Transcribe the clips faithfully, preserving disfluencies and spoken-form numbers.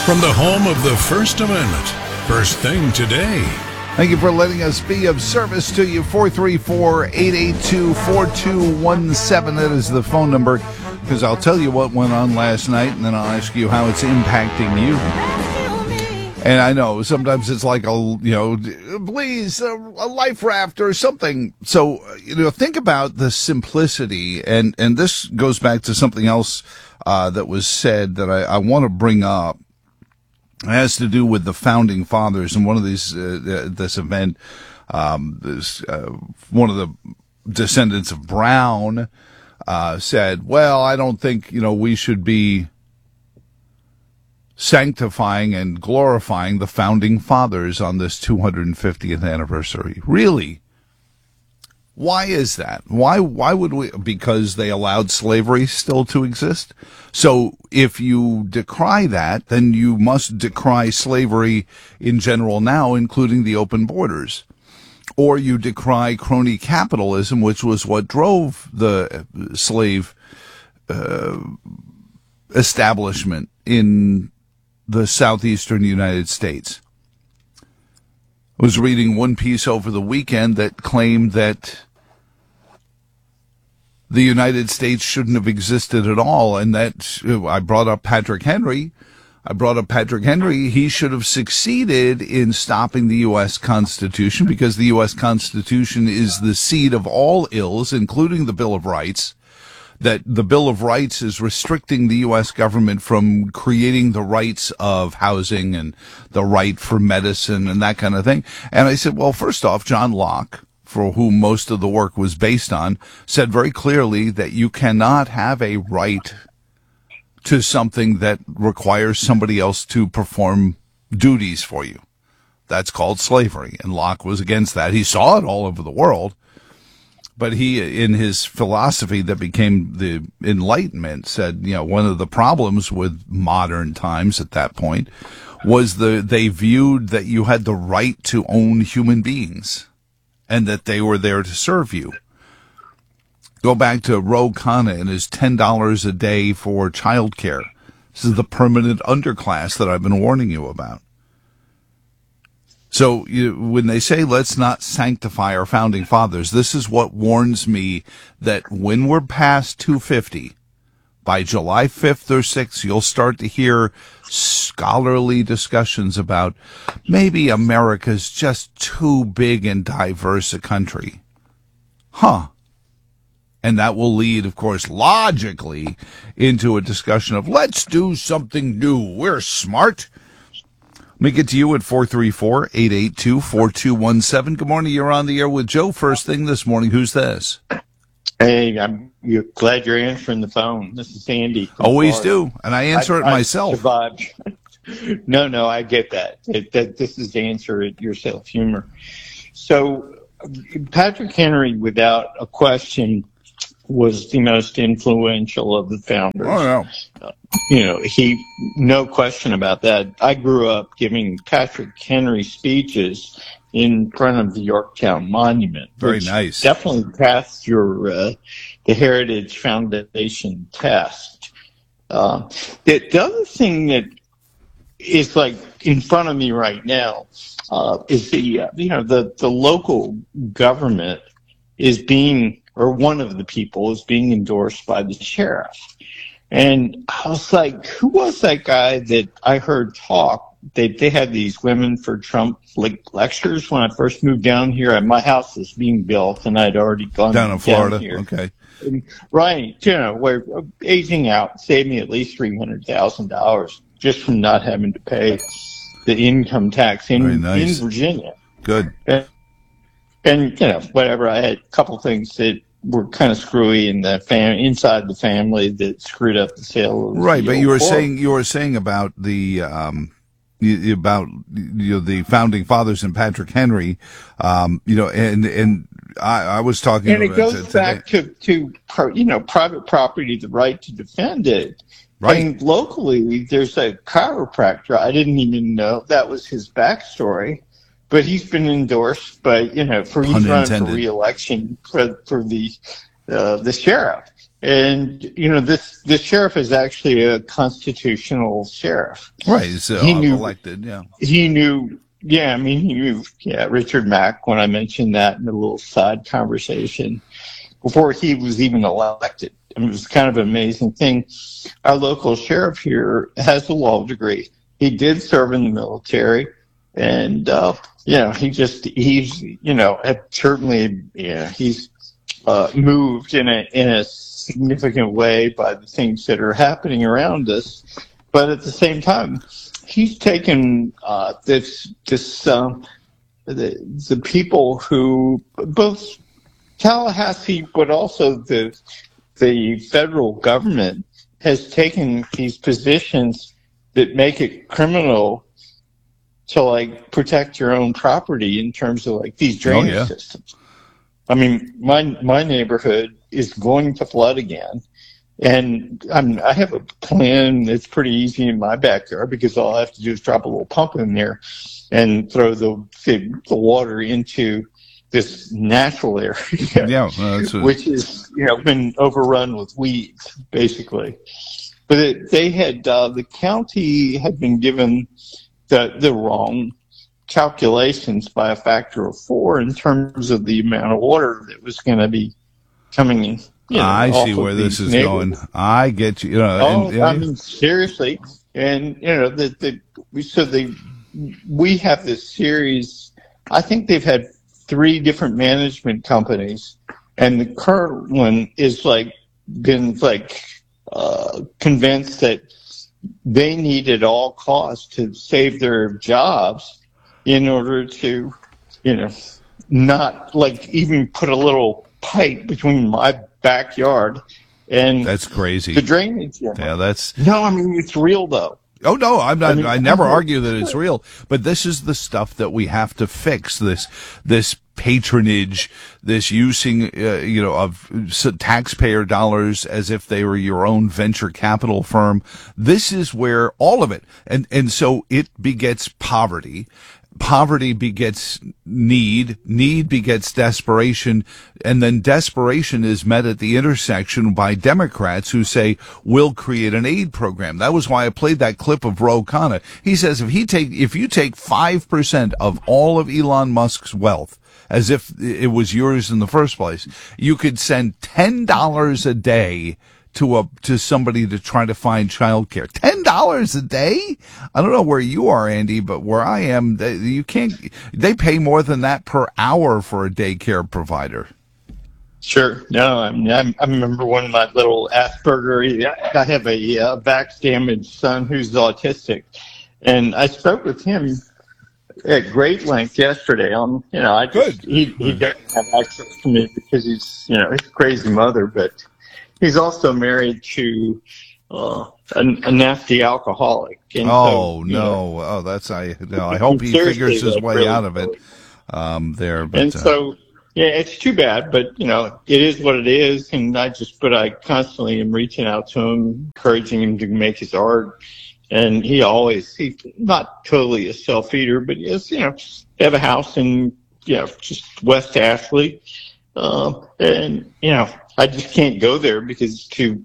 From the home of the First Amendment, First Thing Today. Thank you for letting us be of service to you. four three four, eight eight two, four two one seven. That is the phone number, because I'll tell you what went on last night, and then I'll ask you how it's impacting you. And I know sometimes it's like a, you know, please, a, a life raft or something. So, you know, think about the simplicity. And, and this goes back to something else uh, that was said that I, I want to bring up. It has to do with the founding fathers, and one of these, uh, this event, um, this, uh, one of the descendants of Brown, uh, said, well, I don't think, you know, we should be sanctifying and glorifying the founding fathers on this two hundred fiftieth anniversary. Really? Why is that? Why, why would we? Because they allowed slavery still to exist. So if you decry that, then you must decry slavery in general now, including the open borders. Or you decry crony capitalism, which was what drove the slave uh, establishment in the southeastern United States. I was reading one piece over the weekend that claimed that the United States shouldn't have existed at all, and that I brought up Patrick Henry. I brought up Patrick Henry. He should have succeeded in stopping the U S Constitution, because the U S Constitution is the seed of all ills, including the Bill of Rights. That the Bill of Rights is restricting the U S government from creating the rights of housing and the right for medicine and that kind of thing. And I said, well, first off, John Locke, for whom most of the work was based on, said very clearly that you cannot have a right to something that requires somebody else to perform duties for you. That's called slavery. And Locke was against that. He saw it all over the world. But he, in his philosophy that became the Enlightenment, said, you know, one of the problems with modern times at that point was the they viewed that you had the right to own human beings and that they were there to serve you. Go back to Ro Khanna and his ten dollars a day for childcare. This is the permanent underclass that I've been warning you about. So you, when they say let's not sanctify our founding fathers, this is what warns me that when we're past two fifty, by July fifth or sixth, you'll start to hear scholarly discussions about maybe America's just too big and diverse a country. Huh. And that will lead, of course, logically into a discussion of let's do something new. We're smart. Let me get to you at four three four, eight eight two, four two one seven. Good morning. You're on the air with Joe. First thing this morning. Who's this? Hey, I'm you're glad you're answering the phone. This is Andy. Always do. And I answer I, it myself. I survived. no, no, I get that. It, that. This is to answer it yourself. Humor. So Patrick Henry, without a question, was the most influential of the founders. Oh, no. Uh, you know, he, no question about that. I grew up giving Patrick Henry speeches in front of the Yorktown Monument. Very nice. Definitely passed your, uh, the Heritage Foundation test. Uh, the, the other thing that is like in front of me right now, uh, is the, uh, you know, the, the local government is being, or one of the people is being endorsed by the sheriff. And I was like, who was that guy that I heard talk? They they had these Women for Trump like lectures when I first moved down here. And my house was being built, and I'd already gone down in Florida. Down here. Okay, and, right? You know, where aging out saved me at least three hundred thousand dollars just from not having to pay the income tax in nice. in Virginia. Good. And, and you know, whatever. I had a couple things that were kind of screwy in the fam- inside the family that screwed up the sale. Of right, the but you were court. saying you were saying about the um, you, about you know the founding fathers and Patrick Henry, um, you know, and and I, I was talking. And it about goes it back to to you know private property, the right to defend it. Right. And locally, there's a chiropractor. I didn't even know that was his backstory. But he's been endorsed by, you know, for he's running for re-election for, for the uh, the sheriff. And, you know, this, this sheriff is actually a constitutional sheriff. Right. He's uh, he knew, elected, yeah. He knew, yeah, I mean, he knew, yeah, Richard Mack, when I mentioned that in a little side conversation, before he was even elected. I mean, it was kind of an amazing thing. Our local sheriff here has a law degree. He did serve in the military, and, uh, you know, he just, he's, you know, certainly, yeah, he's, uh, moved in a, in a significant way by the things that are happening around us. But at the same time, he's taken, uh, this, this, um, the, the people who, both Tallahassee, but also the, the federal government has taken these positions that make it criminal to, like, protect your own property in terms of, like, these drainage oh, yeah. systems. I mean, my my neighborhood is going to flood again, and I'm, I have a plan that's pretty easy in my backyard because all I have to do is drop a little pump in there and throw the the, the water into this natural area, yeah, well, that's a... which is, you know, been overrun with weeds, basically. But it, they had, uh, the county had been given the, the wrong calculations by a factor of four in terms of the amount of water that was going to be coming in. You know, I see where this is going. I get you. you know, oh, and, and, I mean, seriously. And, you know, the, the, we, so they, we have this series, I think they've had three different management companies, and the current one is like, been like, uh, convinced that they need at all costs to save their jobs in order to, you know, not like even put a little pipe between my backyard and that's crazy. The drainage. Yeah, that's no. I mean, it's real though. Oh no, I'm not. I, mean, I never argue that it's sure. real, but this is the stuff that we have to fix. This, this patronage, this using, uh, you know, of taxpayer dollars as if they were your own venture capital firm. This is where all of it, and and so it begets poverty. Poverty begets need, need begets desperation, and then desperation is met at the intersection by Democrats who say, we'll create an aid program. That was why I played that clip of Ro Khanna. He says if he take, if you take five percent of all of Elon Musk's wealth, as if it was yours in the first place, you could send ten dollars a day to a, to somebody to try to find childcare. ten dollars a day? I don't know where you are, Andy, but where I am, they, you can't, they pay more than that per hour for a daycare provider. Sure. No, I mean, I, I remember one of my little Asperger, I have a uh, back damaged son who's autistic, and I spoke with him at great length yesterday on, you know, I just, Good. he, he doesn't have access to me because he's, you know, he's a crazy mother, but he's also married to uh, a, a nasty alcoholic. And oh so, no! know, oh, that's I. No, I hope he figures his way really out of it. Um, there, but and uh, so yeah, it's too bad, but you know, it is what it is. And I just, but I constantly am reaching out to him, encouraging him to make his art. And he always, he's not totally a self-feeder, but yes, you know, they have a house in, you know, just West Ashley, uh, and you know. I just can't go there because it's too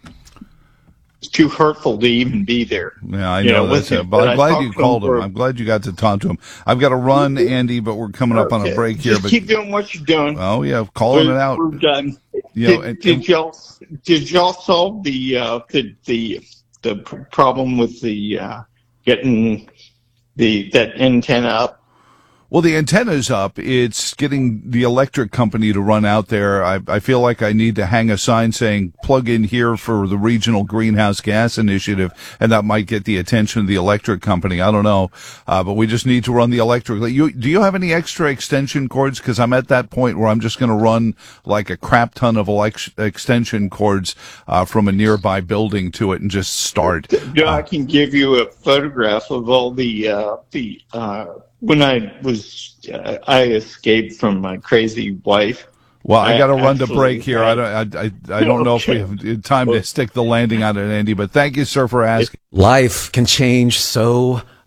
it's too hurtful to even be there. Yeah, I you know, know that's it. But I'm glad you called him. him. I'm glad you got to talk to him. I've got to run, Andy, but we're coming up okay. on a break here. Just but keep doing what you're doing. Oh yeah, calling we're, it out. We're done. You did, know, and, did and, y'all did y'all solve the uh, the the the problem with the uh, getting the that antenna up? Well, the antenna's up. It's getting the electric company to run out there. I, I feel like I need to hang a sign saying plug in here for the regional greenhouse gas initiative, and that might get the attention of the electric company. I don't know. Uh, but we just need to run the electric. You, do you have any extra extension cords? Cause I'm at that point where I'm just going to run like a crap ton of elect- extension cords, uh, from a nearby building to it and just start. Yeah, I can give you a photograph of all the, uh, the, uh, when I was, uh, I escaped from my crazy wife. Well, I, I got to run to break here. I don't, I, I, I don't know okay. if we have time to stick the landing on it, Andy, but thank you, sir, for asking. Life can change so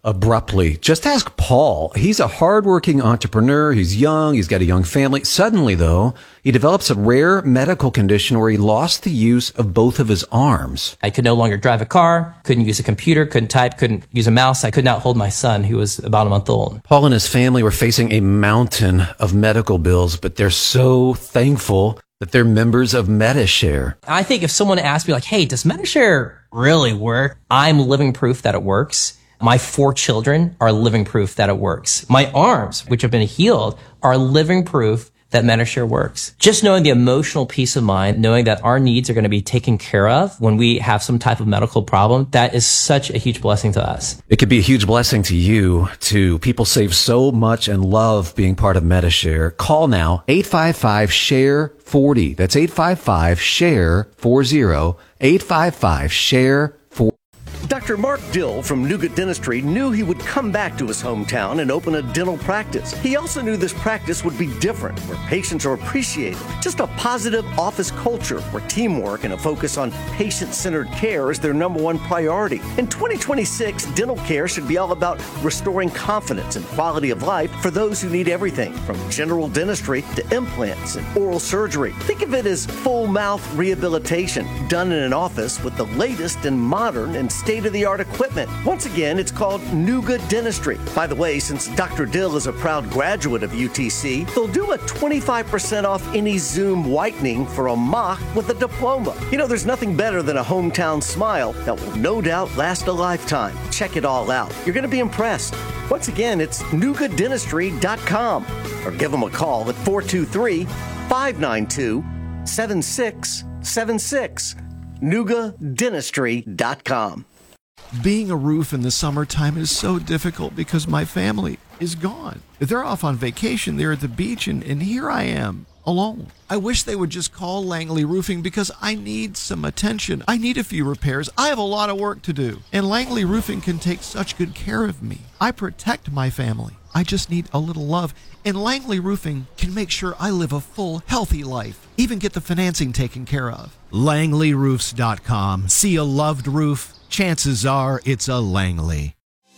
abruptly. Just ask Paul. He's a hardworking entrepreneur. He's young. He's got a young family. Suddenly, though, he develops a rare medical condition where he lost the use of both of his arms. I could no longer drive a car, couldn't use a computer, couldn't type, couldn't use a mouse. I could not hold my son, who was about a month old. Paul and his family were facing a mountain of medical bills, but they're so thankful that they're members of Medi-Share. I think if someone asked me like, hey, does Medi-Share really work? I'm living proof that it works. My four children are living proof that it works. My arms, which have been healed, are living proof that Medi-Share works. Just knowing the emotional peace of mind, knowing that our needs are going to be taken care of when we have some type of medical problem, that is such a huge blessing to us. It could be a huge blessing to you, too. People save so much and love being part of Medi-Share. Call now, eight five five, S H A R E forty. That's eight five five, S H A R E forty, eight five five, S H A R E forty. Doctor Mark Dill from Nuga Dentistry knew he would come back to his hometown and open a dental practice. He also knew this practice would be different, where patients are appreciated. Just a positive office culture where teamwork and a focus on patient-centered care is their number one priority. In twenty twenty-six, dental care should be all about restoring confidence and quality of life for those who need everything from general dentistry to implants and oral surgery. Think of it as full mouth rehabilitation done in an office with the latest and modern and state-of-the-art equipment. Once again, it's called Nuga Dentistry. By the way, since Doctor Dill is a proud graduate of U T C, they'll do a twenty-five percent off any Zoom whitening for a mock with a diploma. You know, there's nothing better than a hometown smile that will no doubt last a lifetime. Check it all out. You're going to be impressed. Once again, it's nuga dentistry dot com or give them a call at four two three, five nine two, seven six seven six. nuga dentistry dot com. Being a roof in the summertime is so difficult because my family is gone. They're off on vacation, they're at the beach, and, and here I am, alone. I wish they would just call Langley Roofing because I need some attention. I need a few repairs. I have a lot of work to do. And Langley Roofing can take such good care of me. I protect my family. I just need a little love. And Langley Roofing can make sure I live a full, healthy life. Even get the financing taken care of. Langley Roofs dot com. See a loved roof? Chances are it's a Langley.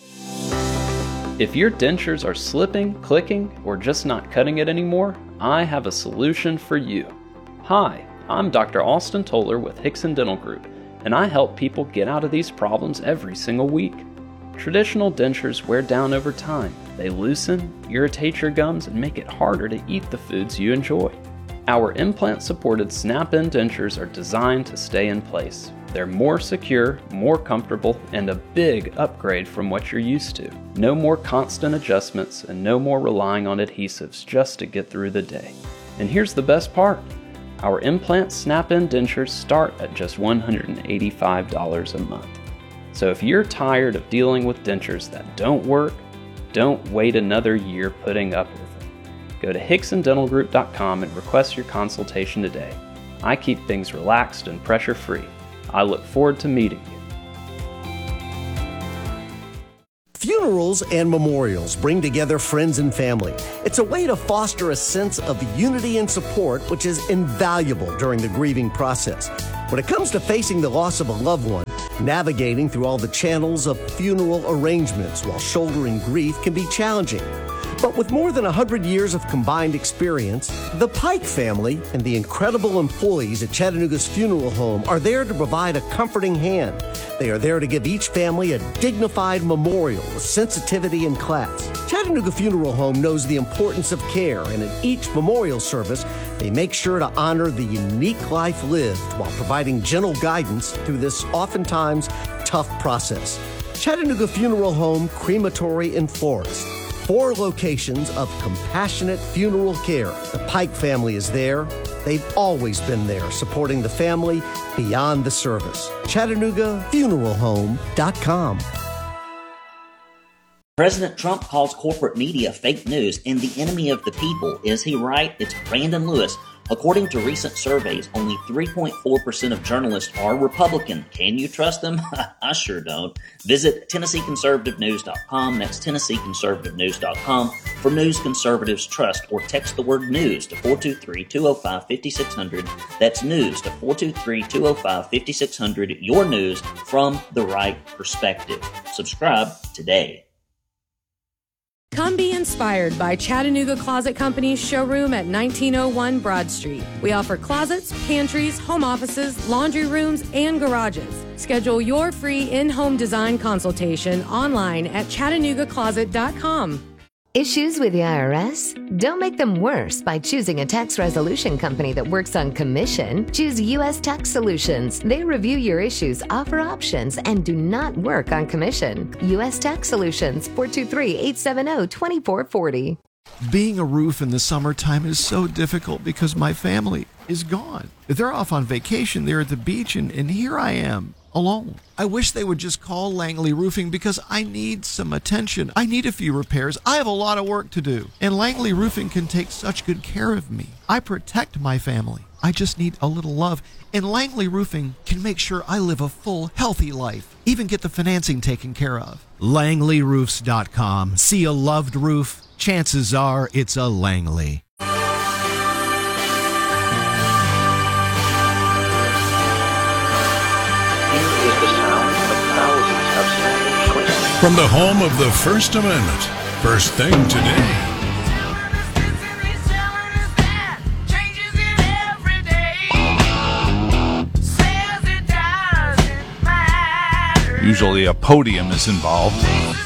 If your dentures are slipping, clicking, or just not cutting it anymore, I have a solution for you. Hi, I'm Doctor Austin Toller with Hickson Dental Group, and I help people get out of these problems every single week. Traditional dentures wear down over time. They loosen, irritate your gums, and make it harder to eat the foods you enjoy. Our implant-supported snap-in dentures are designed to stay in place. They're more secure, more comfortable, and a big upgrade from what you're used to. No more constant adjustments and no more relying on adhesives just to get through the day. And here's the best part. Our implant snap-in dentures start at just one hundred eighty-five dollars a month. So if you're tired of dealing with dentures that don't work, don't wait another year putting up with them. Go to hickson dental group dot com and request your consultation today. I keep things relaxed and pressure-free. I look forward to meeting you. Funerals and memorials bring together friends and family. It's a way to foster a sense of unity and support, which is invaluable during the grieving process. When it comes to facing the loss of a loved one, navigating through all the channels of funeral arrangements while shouldering grief can be challenging. But with more than one hundred years of combined experience, the Pike family and the incredible employees at Chattanooga's funeral home are there to provide a comforting hand. They are there to give each family a dignified memorial with sensitivity and class. Chattanooga Funeral Home knows the importance of care, and in each memorial service, they make sure to honor the unique life lived while providing gentle guidance through this oftentimes tough process. Chattanooga Funeral Home, Crematory and Florist. Four locations of compassionate funeral care. The Pike family is there. They've always been there, supporting the family beyond the service. Chattanooga Funeral Home dot com. President Trump calls corporate media fake news and the enemy of the people. Is he right? It's Brandon Lewis. According to recent surveys, only three point four percent of journalists are Republican. Can you trust them? I sure don't. Visit Tennessee Conservative News dot com. That's Tennessee Conservative News dot com for news conservatives trust, or text the word news to four two three, two oh five, five six zero zero. That's news to four two three, two oh five, five six zero zero. Your news from the right perspective. Subscribe today. Come be inspired by Chattanooga Closet Company's showroom at nineteen oh one Broad Street. We offer closets, pantries, home offices, laundry rooms, and garages. Schedule your free in-home design consultation online at chattanooga closet dot com. Issues with the I R S? Don't make them worse by choosing a tax resolution company that works on commission. Choose U S Tax Solutions. They review your issues, offer options, and do not work on commission. U S Tax Solutions, four two three, eight seven zero, two four four zero. Being a roof in the summertime is so difficult because my family is gone. They're off on vacation, they're at the beach, and, and here I am, alone. I wish they would just call Langley Roofing because I need some attention. I need a few repairs. I have a lot of work to do. And Langley Roofing can take such good care of me. I protect my family. I just need a little love. And Langley Roofing can make sure I live a full, healthy life. Even get the financing taken care of. Langley Roofs dot com. See a loved roof? Chances are it's a Langley. From the home of the First Amendment, First Thing Today. Usually a podium is involved.